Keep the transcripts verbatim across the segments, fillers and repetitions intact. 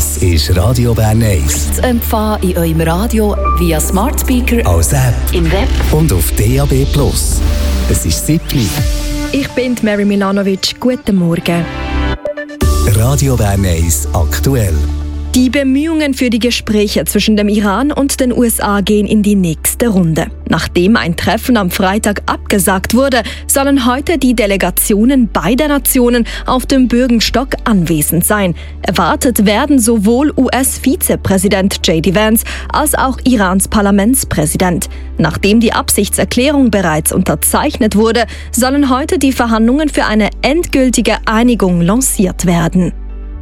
Das ist Radio Bern eins. Zu empfangen in eurem Radio via Smart Speaker, als App im Web und auf D A B Plus. Es ist siebli. Ich bin Mary Milanovic. Guten Morgen. Radio Bern eins aktuell. Die Bemühungen für die Gespräche zwischen dem Iran und den U S A gehen in die nächste Runde. Nachdem ein Treffen am Freitag abgesagt wurde, sollen heute die Delegationen beider Nationen auf dem Bürgenstock anwesend sein. Erwartet werden sowohl U S-Vizepräsident J D Vance als auch Irans Parlamentspräsident. Nachdem die Absichtserklärung bereits unterzeichnet wurde, sollen heute die Verhandlungen für eine endgültige Einigung lanciert werden.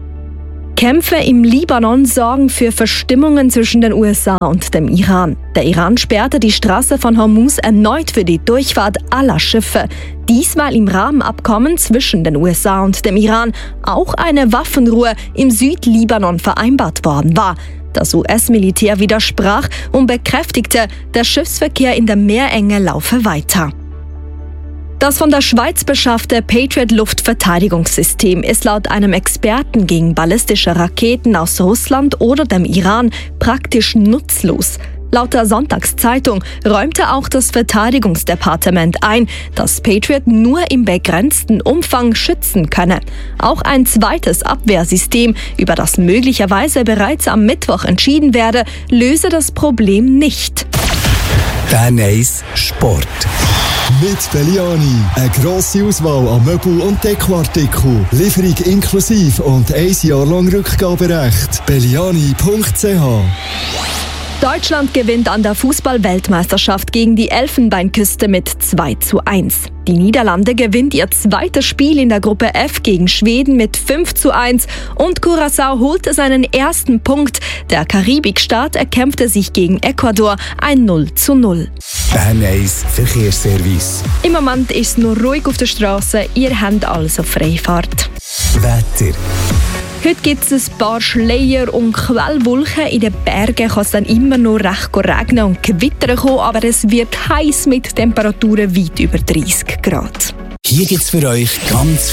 Kämpfe im Libanon sorgen für Verstimmungen zwischen den U S A und dem Iran. Der Iran sperrte die Straße von Hormuz erneut für die Durchfahrt aller Schiffe. Dies, weil im Rahmenabkommen zwischen den U S A und dem Iran auch eine Waffenruhe im Südlibanon vereinbart worden war. Das U S-Militär widersprach und bekräftigte, der Schiffsverkehr in der Meerenge laufe weiter. Das von der Schweiz beschaffte Patriot-Luftverteidigungssystem ist laut einem Experten gegen ballistische Raketen aus Russland oder dem Iran praktisch nutzlos. Laut der Sonntagszeitung räumte auch das Verteidigungsdepartement ein, dass Patriot nur im begrenzten Umfang schützen könne. Auch ein zweites Abwehrsystem, über das möglicherweise bereits am Mittwoch entschieden werde, löse das Problem nicht. Bern eins Sport. Mit Belliani. Eine grosse Auswahl an Möbel- und Dekoartikeln. Lieferung inklusive und ein Jahr lang Rückgaberecht. Belliani punkt c h. Deutschland gewinnt an der Fußball-Weltmeisterschaft gegen die Elfenbeinküste mit zwei zu eins. Die Niederlande gewinnt ihr zweites Spiel in der Gruppe F gegen Schweden mit fünf zu eins und Curaçao holte seinen ersten Punkt. Der Karibikstaat erkämpfte sich gegen Ecuador ein null zu null. Bern eins Verkehrsservice. Im Moment ist es noch ruhig auf der Straße, ihr habt also Freifahrt. Wetter. Heute gibt es ein paar Schleier und Quellwolken. In den Bergen kann es dann immer noch recht regnen und gewittern kommen, aber es wird heiß mit Temperaturen weit über dreißig Grad. Hier gibt es für euch ganz